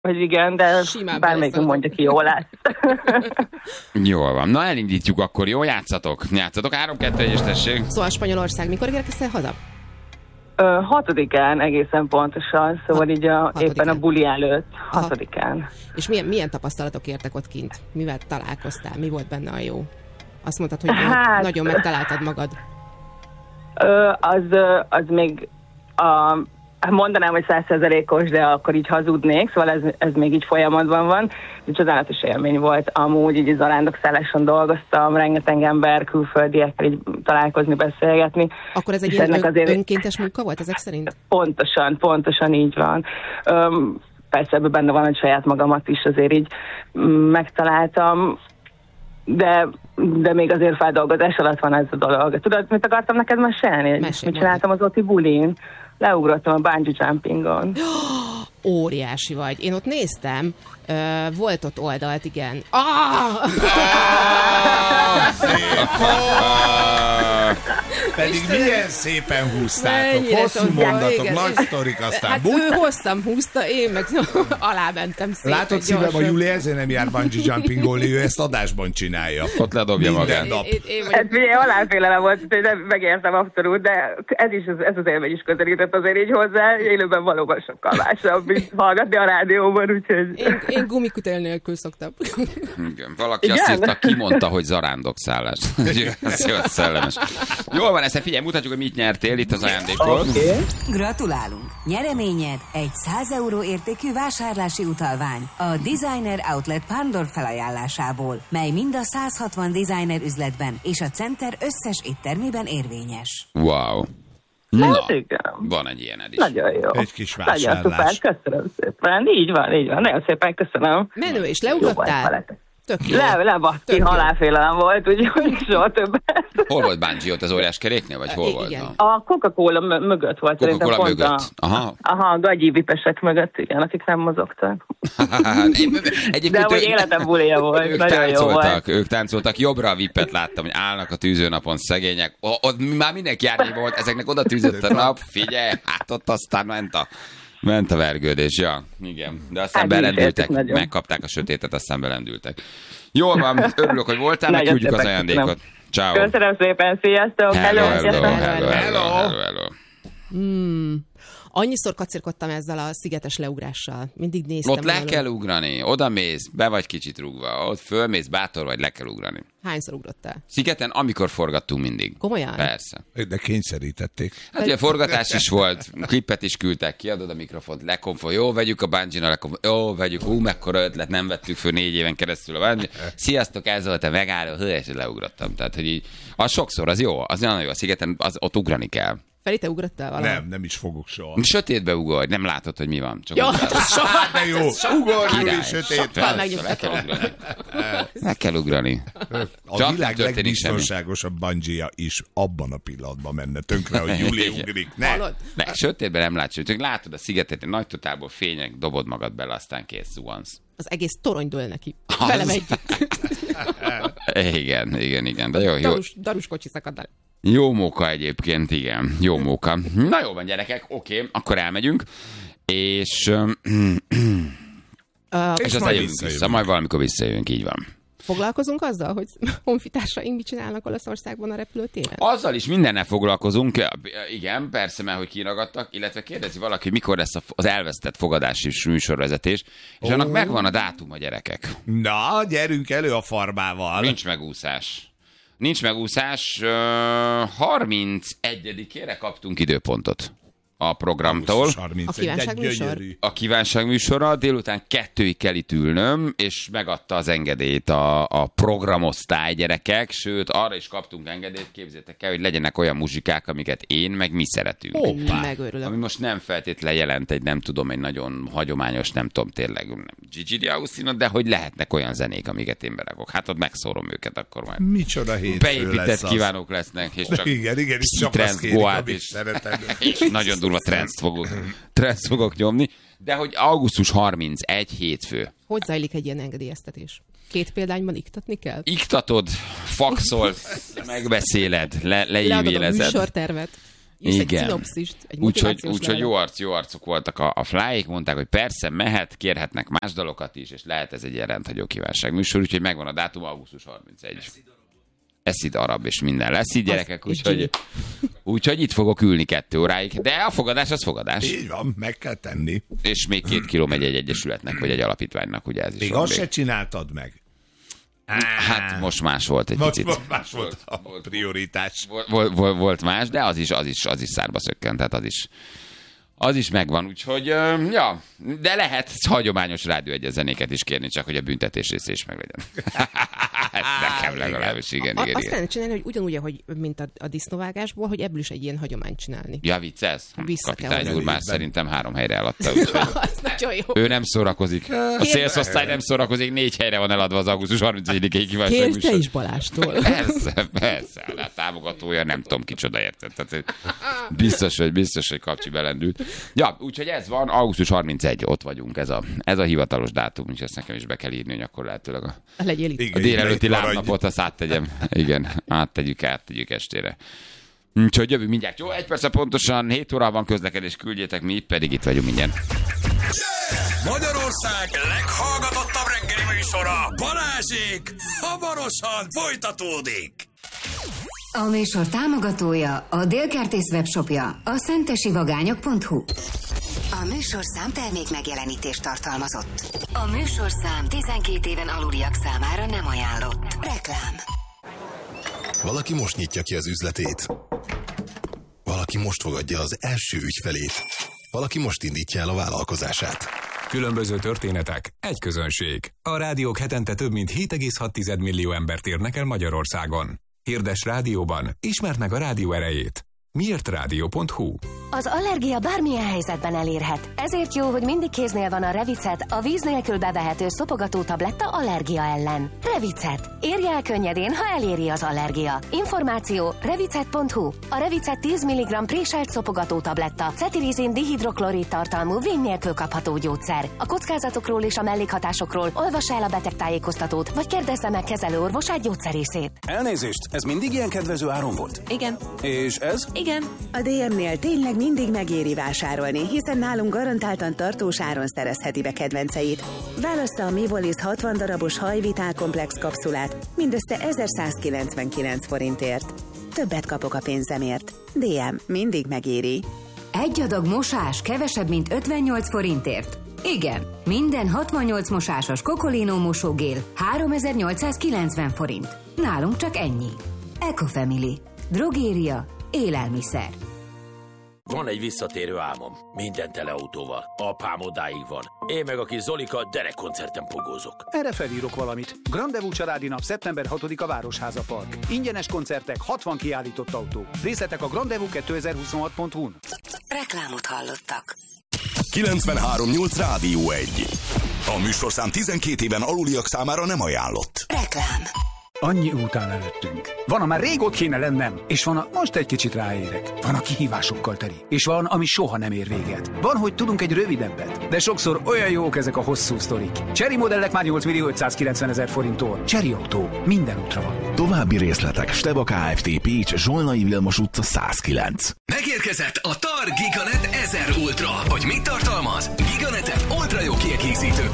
hogy igen, de bármelyikünk mondja ki, jó lesz. Jól van. Na, elindítjuk akkor, jó? Játszatok. 3-2 és tessék. Szóval Spanyolország, mikor érkeztél haza? 6-án egészen pontosan, szóval így éppen a buli előtt, 6-án. És milyen tapasztalatok értek ott kint? Mivel találkoztál? Mi volt benne a jó? Azt mondtad, hogy nagyon megtaláltad magad. Az még mondanám, hogy 100%-os, de akkor így hazudnék, szóval ez még így folyamatban van. Ez csodálatos élmény volt. Amúgy így zarándokszálláson dolgoztam, rengeteg ember, külföldiekkel így találkozni, beszélgetni. Akkor ez egy ilyen önkéntes munka volt ezek szerint? Pontosan így van. Persze ebben benne van, hogy saját magamat is azért így megtaláltam, de még azért feldolgozás alatt van ez a dolog. Tudod, mit akartam neked mesélni? Mit csináltam az Oti bulin? Leugrottam a bungee jumpingon. Óriási vagy. Én ott néztem, volt ott oldalt, igen. Pedig milyen szépen húztátok. Hosszú mondatok, nagy sztorik, aztán hát ő hosszan húzta, én meg alámentem szépen. Látod, szívem, a Júli ezért nem jár bungee jumpingolni, ő ezt adásban csinálja. Ott ledobja magát. Hát figyelj, halálfélelem volt, hogy nem megértem abszolút, de ez az élmény is közelített azért így hozzá, élőben valóban sokkal másabb, mint hallgatni a rádióban, úgyhogy... Én gumikutel nélkül szoktam. Igen, valaki azt írta, kimondta, hogy zarándokszállás. Ez jó, szellemes. Jól van, ezt figyelj, mutatjuk, hogy mit nyertél itt az ajándékból. Okay. Gratulálunk! Nyereményed egy 100 euró értékű vásárlási utalvány a Designer Outlet Pándor felajánlásából, mely mind a 160 designer üzletben és a Center összes éttermében érvényes. Wow. Na, van egy ilyened is. Nagyon jó. Egy kis vásárlás. Nagyon szuper, köszönöm szépen. Így van. Nagyon szépen köszönöm. Menő, és leugrottál? Lebaszti, halálfélelem volt, úgyhogy soha többet. Hol volt bungee, ott az óriás keréknél, vagy hol volt? A Coca-Cola mögött volt. Coca-Cola mögött? Aha, gagyi vipesek mögött, igen, akik nem mozogtak. De hogy életem bulija volt, nagyon jó volt. Ők táncoltak, jobbra a vipet láttam, hogy állnak a tűzőnapon szegények. Ott már mindenki árnyékban volt, ezeknek oda tűzött a nap, figyelj, hát ott aztán ment a vergődés, ja, igen. De aztán belendültek, megkapták a sötétet, aztán belendültek. Jól van, örülök, hogy voltál, megküldjük az ajándékot. Ciao. Köszönöm szépen, sziasztok! Hello. Annyiszor kacérkodtam ezzel a szigetes leugrással. Mindig néztem. Ott le kell ugrani, oda mész, be vagy kicsit rúgva, ott fölmész, bátor vagy, le kell ugrani. Hányszor ugrottál? Szigeten, amikor forgattunk mindig. Komolyan? Persze. De kényszerítették. Hát ugye forgatás is volt, klippet is küldtek, kiadod a mikrofont, lekonfol, jó, vegyük a bungee-nal, jó, vegyük, mekkora ötlet, nem vettük föl 4 éven keresztül a bungee. Sziasztok, ez volt a megálló, és leugrottam. Tehát, hogy az sokszor, az jó, az nagyon jó, a szigeten, ott ugrani kell. Feri, te ugrottál valahol? Nem is fogok soha. Sötétbe ugorj, nem látod, hogy mi van. Csak de jó, ugorj, sötétbe. Meg kell ugrani. A világ legbiztonságosabb bungee is abban a pillanatban menne tönkre, hogy Júli ugrik. Ne, sötétben nem látsz, csak látod a szigetet, nagy totálból fények, dobod magad bele, aztán kész, zuhansz. Az egész torony dől neki. Velem együtt. Igen, de jó. Darus kocsi szakad el. Jó móka egyébként, igen. Jó móka. Na jó van, gyerekek, oké, akkor elmegyünk, és aztán jövünk vissza, majd valamikor visszajövünk, így van. Foglalkozunk azzal, hogy honfitársaink mit csinálnak Olaszországban a repülőtéren? Azzal is mindennel foglalkozunk, igen, persze, mert hogy kiragadtak, illetve kérdezi valaki, hogy mikor lesz az elvesztett fogadási műsorvezetés, és annak megvan a dátum, a gyerekek. Na, gyerünk elő a farbával. Nincs megúszás, 31-ére kaptunk időpontot a programtól. A kívánságműsorra délután 2-ig kell itt ülnöm, és megadta az engedélyt a programosztály, gyerekek, sőt, arra is kaptunk engedélyt, képzeljétek el, hogy legyenek olyan muzsikák, amiket én, meg mi szeretünk. Megőrülök. Ami most nem feltétlenül jelent egy, nem tudom, egy nagyon hagyományos, nem tudom, tényleg Gigi D'Agostino, de hogy lehetnek olyan zenék, amiket én berakok. Hát ott megszórom őket, akkor majd. Micsoda hétfő beépített kívánók lesznek, és csak igen, és csak azt kérik, amit szeretem. És nagyon durva trend fogok nyomni, de hogy augusztus 31 hétfő. Hogy zajlik egy ilyen engedélyeztetés? 2 példányban iktatni kell? Iktatod, faxolsz, megbeszéled, leadod a műsortervet. Igen. Egy szinopszist, egy motivációs Úgyhogy jó arcok voltak a Flyék, mondták, hogy persze mehet, kérhetnek más dalokat is, és lehet ez egy ilyen rendhagyó kívánság műsor, úgyhogy megvan a dátum, augusztus 31. Eszid arab és minden lesz így, gyerekek, úgyhogy itt fogok ülni 2 óráig, de a fogadás az fogadás. Így van, meg kell tenni. És még 2 kiló megy egy egyesületnek, vagy egy alapítványnak, ugye ez is. Még azt se csináltad meg. Hát most más volt egy picit. Más volt a prioritás. Volt más, de az is szárba szökkent, tehát az is megvan, úgyhogy, ja, de lehet hagyományos rádióegyezenéket is kérni, csak hogy a büntetés része is meglegyen. Nekem legalábbis, igen. Azt kellene csinálni, hogy ugyanúgy, ahogy, mint a disznóvágásból, hogy ebből is egy ilyen hagyományt csinálni. Ja, viccelsz? Kapitány úr már szerintem 3 helyre eladta, úgyhogy az nagyon jó. ő nem szórakozik. A szélszosztály nem szórakozik, 4 helyre van eladva az augusztus 31-i kívánság. Kérj te is Balástól. Persze, a támogatója nem tudom kicsoda, érted. Tehát biztos, hogy kapcsi belendült. Ja, úgyhogy ez van, augusztus 31, ott vagyunk, ez a hivatalos dátum, és ezt nekem is be kell írni, hogy akkor lehetőleg a délelőtti lábnapot azt áttegyem. Igen, áttegyük estére. Úgyhogy jövünk mindjárt. Jó, 1 perc pontosan, 7 órában közlekedés, küldjétek, mi pedig itt vagyunk mindjárt. Magyarország leghallgatottabb reggeli műsora, Balázsék, hamarosan folytatódik. A műsor támogatója, a Dél-Kertész webshopja, a szentesivagányok.hu. A műsorszám termék megjelenítést tartalmazott. A műsorszám 12 éven aluliak számára nem ajánlott. Reklám. Valaki most nyitja ki az üzletét. Valaki most fogadja az első ügyfelét. Valaki most indítja el a vállalkozását. Különböző történetek, egy közönség. A rádiók hetente több mint 7,6 millió embert érnek el Magyarországon. Hirdes rádióban, ismerd meg a rádió erejét. Miért rádió.hu? Az allergia bármilyen helyzetben elérhet. Ezért jó, hogy mindig kéznél van a Revicet, a víz nélkül bevehető szopogató tabletta allergia ellen. Revicet. Érje el könnyedén, ha eléri az allergia. Információ revicet.hu. A Revicet 10 mg préselt szopogató tabletta, cetirizin dihidroklorid tartalmú vény nélkül kapható gyógyszer. A kockázatokról és a mellékhatásokról olvass el a betegtájékoztatót, vagy kérdezze meg kezelőorvosát, gyógyszerészét. Elnézést, ez mindig ilyen kedvező áron volt? Igen. És ez? Igen. A DM-nél tényleg mindig megéri vásárolni, hiszen nálunk garantáltan tartós áron szerezheti be kedvenceit. Válassza a Mivolis 60 darabos hajvitálkomplex kapszulát mindössze 1199 forintért. Többet kapok a pénzemért. DM mindig megéri. Egy adag mosás kevesebb, mint 58 forintért. Igen, minden 68 mosásos Kokolino mosógél 3890 forint. Nálunk csak ennyi. Ecofamily. Drogéria. Élelmiszer. Van egy visszatérő álmom. Minden tele autóval. Apám odáig van. Én meg a kis Zolika derekkoncerten pogózok. Erre felírok valamit. Grandevú családi nap szeptember 6-a Városháza Park. Ingyenes koncertek, 60 kiállított autó. Részletek a grandevú2026.hu-n. Reklámot hallottak. 93.8 Rádió 1. A műsorszám 12 éven aluliak számára nem ajánlott. Reklám. Annyi után előttünk. Van, már rég ott kéne lennem, és van, most egy kicsit ráérek. Van, a kihívásokkal teli, és van, ami soha nem ér véget. Van, hogy tudunk egy rövidebbet, de sokszor olyan jók ezek a hosszú sztorik. Chery modellek már 8.590.000 forinttól. Chery Autó, minden útra van. További részletek Steba Kft. Pécs, Zsolnai Vilmos utca 109. Megérkezett a TAR Giganet 1000 Ultra. Hogy mit tartalmaz? Giganetet ultra jó kiegészítő